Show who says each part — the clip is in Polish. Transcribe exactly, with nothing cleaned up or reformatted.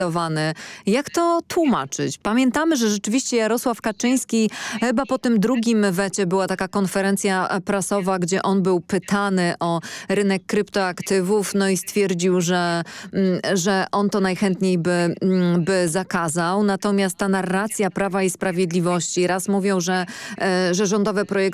Speaker 1: Jak to tłumaczyć? Pamiętamy, że rzeczywiście Jarosław Kaczyński chyba po tym drugim wecie była taka konferencja prasowa, gdzie on był pytany o rynek kryptoaktywów, no i stwierdził, że, że on to najchętniej by, by zakazał. Natomiast ta narracja Prawa i Sprawiedliwości, raz mówią, że, że rządowe projekty